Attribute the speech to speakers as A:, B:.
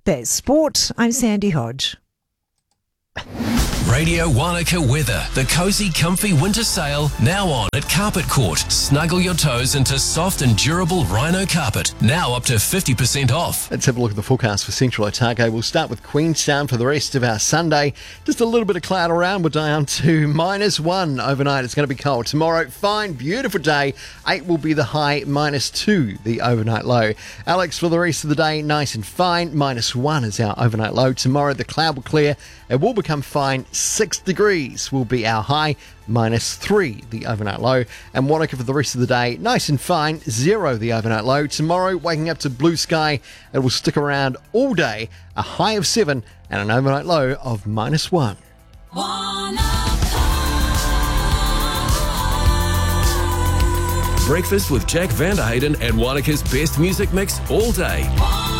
A: There's sport. I'm Sandy Hodge.
B: Radio Wanaka weather. The cosy, comfy winter sale now on at Carpet Court. Snuggle your toes into soft and durable rhino carpet. Now up to 50% off.
C: Let's have a look at the forecast for Central Otago. We'll start with Queenstown for the rest of our Sunday. Just a little bit of cloud around. We're down to -1 overnight. It's going to be cold. Tomorrow, fine, beautiful day. 8 will be the high, -2 the overnight low. Alex, for the rest of the day, nice and fine. -1 is our overnight low. Tomorrow, the cloud will clear. It will become fine. 6 degrees will be our high, -3 the overnight low. And Wanaka for the rest of the day, nice and fine, 0 the overnight low. Tomorrow, waking up to blue sky. It will stick around all day, a high of 7 and an overnight low of -1.
B: Breakfast with Jack Vanderhayden and Wanaka's best music mix all day.